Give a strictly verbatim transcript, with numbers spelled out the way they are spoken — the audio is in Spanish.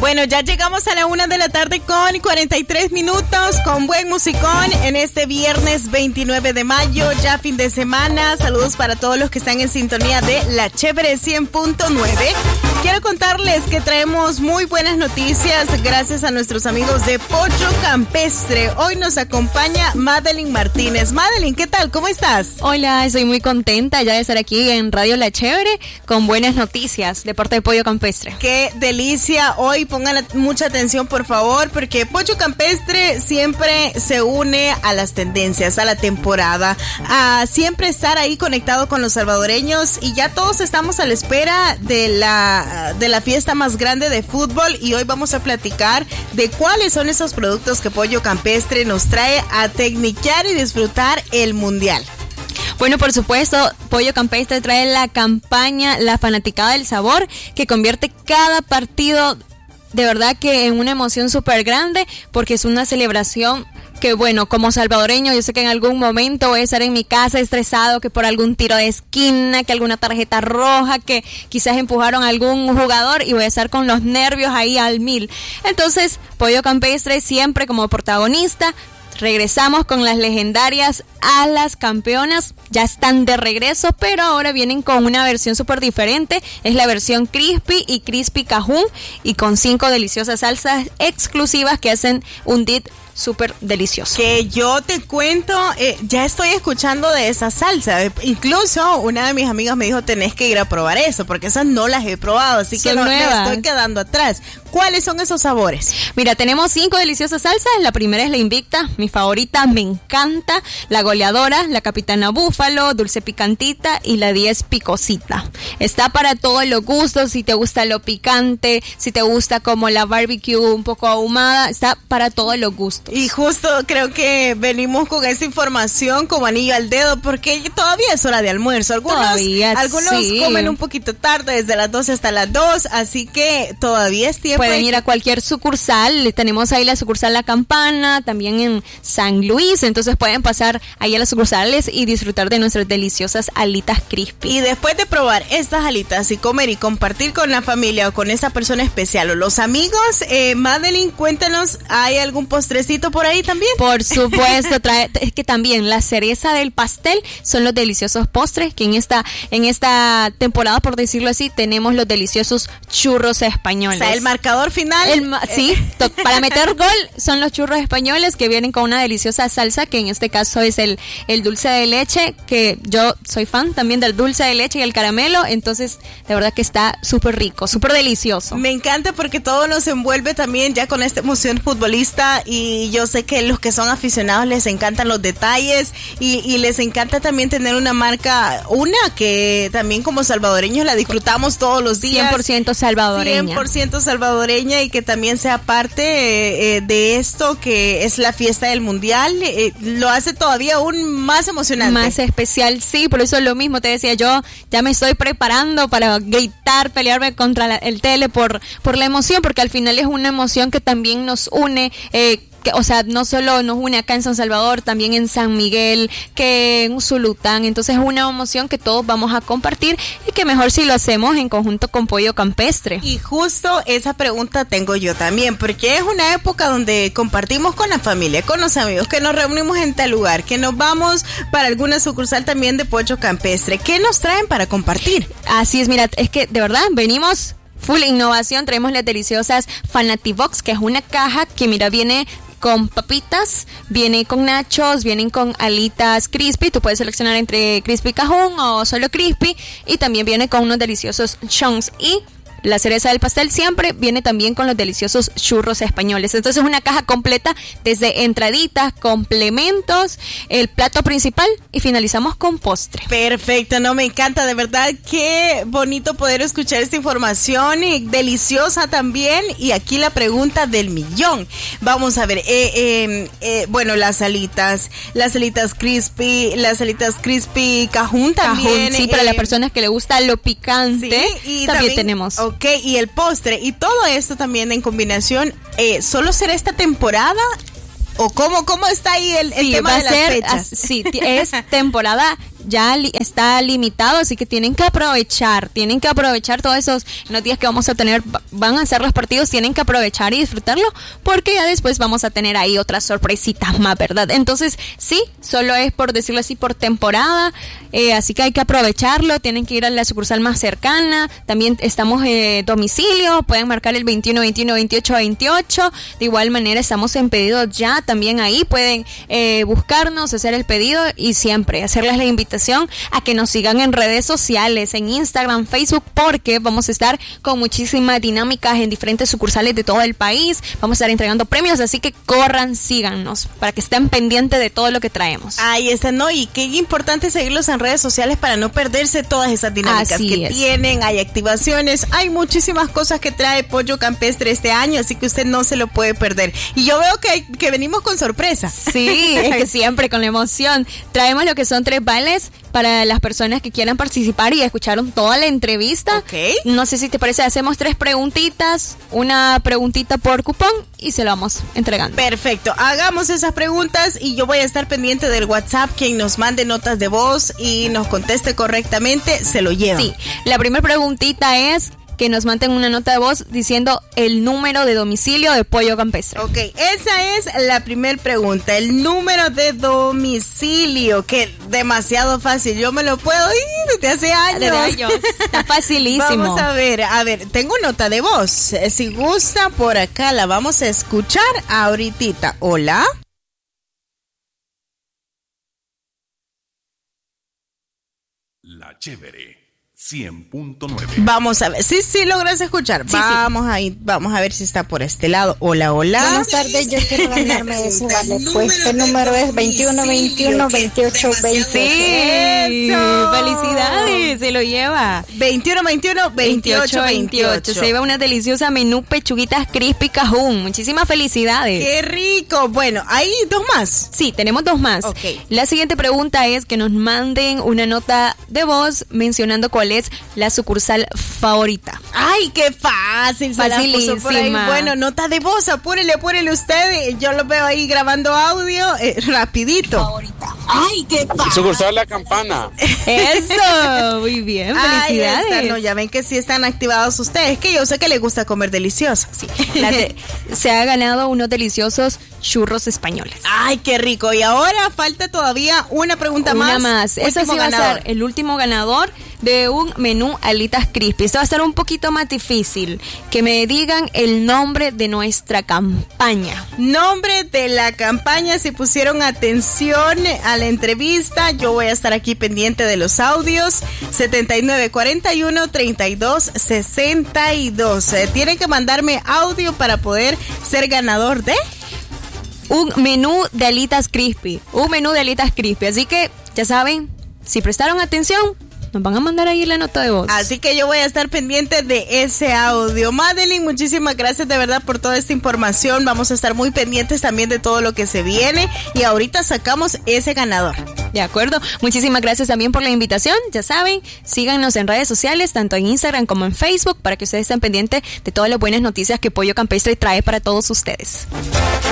Bueno, ya llegamos a la una de la tarde con cuarenta y tres minutos, con buen musicón en este viernes veintinueve de mayo, ya fin de semana. Saludos para todos los que están en sintonía de La Chévere cien punto nueve. Quiero contarles que traemos muy buenas noticias gracias a nuestros amigos de Pollo Campestre. Hoy nos acompaña Madeline Martínez. Madeline, ¿qué tal? ¿Cómo estás? Hola, estoy muy contenta ya de estar aquí en Radio La Chévere con buenas noticias de parte de Pollo Campestre. ¡Qué delicia! Hoy pongan mucha atención, por favor, porque Pollo Campestre siempre se une a las tendencias, a la temporada, a siempre estar ahí conectado con los salvadoreños, y ya todos estamos a la espera de la de la fiesta más grande de fútbol, y hoy vamos a platicar de cuáles son esos productos que Pollo Campestre nos trae a tecniquear y disfrutar el mundial. Bueno, por supuesto, Pollo Campestre trae la campaña La Fanaticada del Sabor, que convierte cada partido de verdad que en una emoción súper grande, porque es una celebración que, bueno, como salvadoreño, yo sé que en algún momento voy a estar en mi casa estresado, que por algún tiro de esquina, que alguna tarjeta roja, que quizás empujaron a algún jugador, y voy a estar con los nervios ahí al mil. Entonces, Pollo Campestre siempre como protagonista. Regresamos con las legendarias alas campeonas, ya están de regreso, pero ahora vienen con una versión súper diferente. Es la versión crispy y crispy cajún, y con cinco deliciosas salsas exclusivas que hacen un dip súper delicioso. Que yo te cuento, eh, ya estoy escuchando de esa salsa. Incluso una de mis amigas me dijo, tenés que ir a probar eso, porque esas no las he probado, así son que no, nuevas. me estoy quedando atrás. ¿Cuáles son esos sabores? Mira, tenemos cinco deliciosas salsas. La primera es la Invicta, mi favorita, me encanta. La Goleadora, la Capitana Búfalo, Dulce Picantita y la diez Picosita. Está para todos los gustos, si te gusta lo picante, si te gusta como la barbecue un poco ahumada, está para todos los gustos. Y justo creo que venimos con esa información como anillo al dedo, porque todavía es hora de almuerzo. Algunos, todavía, algunos sí. comen un poquito tarde, desde las doce hasta las dos, así que todavía es tiempo. Pueden ir a cualquier sucursal. Tenemos ahí la sucursal La Campana, también en San Luis, entonces pueden pasar ahí a las sucursales y disfrutar de nuestras deliciosas alitas crispy. Y después de probar estas alitas y comer y compartir con la familia o con esa persona especial o los amigos, eh, Madeline, cuéntanos, ¿hay algún postrecito por ahí también? Por supuesto, trae, es que también la cereza del pastel son los deliciosos postres, que en esta en esta temporada, por decirlo así, tenemos los deliciosos churros españoles. O sea, el marcador final. El, sí, to, para meter gol son los churros españoles, que vienen con una deliciosa salsa, que en este caso es el, el dulce de leche, que yo soy fan también del dulce de leche y el caramelo, entonces de verdad que está súper rico, súper delicioso. Me encanta porque todo nos envuelve también ya con esta emoción futbolista, y yo sé que los que son aficionados les encantan los detalles, y, y les encanta también tener una marca, una que también como salvadoreños la disfrutamos todos los días. cien por ciento salvadoreña. cien por ciento salvadoreña, y que también sea parte eh, de esto que es la fiesta del mundial, eh, lo hace todavía aún más emocionante. Más especial, sí, por eso es lo mismo, te decía yo, ya me estoy preparando para gritar, pelearme contra la, el tele por, por la emoción, porque al final es una emoción que también nos une, eh, que, o sea, no solo nos une acá en San Salvador, también en San Miguel, que en Usulután. Entonces es una emoción que todos vamos a compartir, y que mejor si lo hacemos en conjunto con Pollo Campestre. Y justo esa pregunta tengo yo también, porque es una época donde compartimos con la familia, con los amigos, que nos reunimos en tal lugar, que nos vamos para alguna sucursal también de Pollo Campestre. ¿Qué nos traen para compartir? Así es, mira, es que de verdad venimos full innovación. Traemos las deliciosas Fanatibox, que es una caja que, mira, viene con papitas, viene con nachos, vienen con alitas crispy. Tú puedes seleccionar entre crispy cajún o solo crispy, y también viene con unos deliciosos chunks. Y la cereza del pastel siempre viene también con los deliciosos churros españoles. Entonces es una caja completa, desde entraditas, complementos, el plato principal, y finalizamos con postre. Perfecto, no, me encanta, de verdad, qué bonito poder escuchar esta información, y deliciosa también. Y aquí la pregunta del millón. Vamos a ver, eh, eh, eh, bueno, las alitas, las alitas crispy, las alitas crispy cajún también. Cajún, sí, eh, para las personas que le gusta lo picante, sí, y también, también tenemos. Ok, y el postre, y todo esto también en combinación, eh, ¿solo será esta temporada? ¿O cómo, cómo está ahí el, el sí, tema va de a las ser, fechas? Sí, es temporada ya li- está limitado, así que tienen que aprovechar, tienen que aprovechar todos esos los días que vamos a tener, van a ser los partidos, tienen que aprovechar y disfrutarlo, porque ya después vamos a tener ahí otras sorpresitas más, ¿verdad? Entonces, sí, solo es por decirlo así, por temporada, eh, así que hay que aprovecharlo, tienen que ir a la sucursal más cercana, también estamos en eh, domicilio, pueden marcar el veintiuno, veintiuno, veintiocho, veintiocho, de igual manera estamos en pedido ya, también ahí pueden eh, buscarnos, hacer el pedido y siempre hacerles la invitación a que nos sigan en redes sociales, en Instagram, Facebook, porque vamos a estar con muchísimas dinámicas en diferentes sucursales de todo el país, vamos a estar entregando premios, así que corran, síganos, para que estén pendientes de todo lo que traemos. Ahí está, ¿no? Y qué importante seguirlos en redes sociales para no perderse todas esas dinámicas Así que es. tienen, hay activaciones, hay muchísimas cosas que trae Pollo Campestre este año, así que usted no se lo puede perder. Y yo veo que, que venimos con sorpresa. Sí, es que siempre con la emoción. Traemos lo que son tres vales para las personas que quieran participar y escucharon toda la entrevista. Ok. No sé si te parece, hacemos tres preguntitas, una preguntita por cupón y se lo vamos entregando. Perfecto, hagamos esas preguntas y yo voy a estar pendiente del WhatsApp. Quien nos mande notas de voz y nos conteste correctamente, se lo lleva. Sí, la primera preguntita es que nos manden una nota de voz diciendo el número de domicilio de Pollo Campestre. Ok, esa es la primera pregunta, el número de domicilio, que demasiado fácil, yo me lo puedo ir desde hace años. Desde años. Está facilísimo. Vamos a ver, a ver, tengo nota de voz, eh, si gusta por acá la vamos a escuchar ahorita. Hola. La Chévere cien punto nueve. Vamos a ver, sí, sí logras escuchar. Sí, vamos sí. ahí, vamos a ver si está por este lado. Hola, hola. Buenas tardes, yo quiero ganarme ese vale. Pues el número es veintiuno, veintiuno, veintiocho, veintiocho. Sí, ¡Eso! Felicidades, se lo lleva. veintiuno, veintiuno, veintiocho, veintiocho. Se lleva una deliciosa menú pechuguitas crispy cajún. Muchísimas felicidades. ¡Qué rico! Bueno, hay dos más. Sí, tenemos dos más. Ok. La siguiente pregunta es que nos manden una nota de voz mencionando cuál es la sucursal favorita. ¡Ay, qué fácil! Se la puso por ahí. Bueno, nota de voz, apúrele, apúrele usted. Yo lo veo ahí grabando audio eh, rapidito. Favorita. ¡Ay, qué fácil! Sucursal La Campana. Eso, muy bien, felicidades. Ahí está, no, ya ven que sí están activados ustedes, que yo sé que les gusta comer delicioso. Sí, la de- se ha ganado unos deliciosos churros españoles. ¡Ay, qué rico! Y ahora falta todavía una pregunta Una más. más. Ese sí Último va a ganador. ser el último ganador de un menú alitas crispy. Esto va a ser un poquito más difícil. Que me digan el nombre de nuestra campaña. Nombre de la campaña, si pusieron atención a la entrevista, yo voy a estar aquí pendiente de los audios. setenta y nueve cuarenta y uno, treinta y dos sesenta y dos. Eh, tienen que mandarme audio para poder ser ganador de... Un menú de alitas crispy. Un menú de alitas crispy. Así que, ya saben, si prestaron atención, nos van a mandar ahí la nota de voz. Así que yo voy a estar pendiente de ese audio. Madeline, muchísimas gracias de verdad por toda esta información. Vamos a estar muy pendientes también de todo lo que se viene. Y ahorita sacamos ese ganador. De acuerdo. Muchísimas gracias también por la invitación. Ya saben, síganos en redes sociales, tanto en Instagram como en Facebook, para que ustedes estén pendientes de todas las buenas noticias que Pollo Campestre trae para todos ustedes.